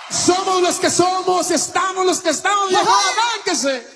Somos los que somos, estamos los que estamos. Viejo, arránquese.